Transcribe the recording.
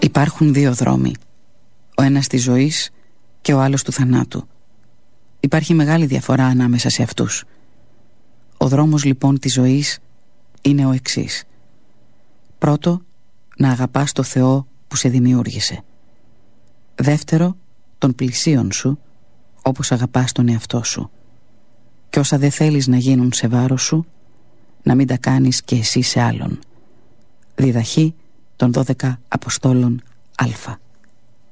Υπάρχουν δύο δρόμοι, ο ένας της ζωής και ο άλλος του θανάτου. Υπάρχει μεγάλη διαφορά ανάμεσα σε αυτούς. Ο δρόμος λοιπόν της ζωής είναι ο εξής. Πρώτο, να αγαπάς το Θεό που σε δημιούργησε. Δεύτερο, τον πλησίον σου όπως αγαπάς τον εαυτό σου. Και όσα δεν θέλεις να γίνουν σε βάρος σου, να μην τα κάνεις και εσύ σε άλλον. Διδαχή των 12 Αποστόλων Α.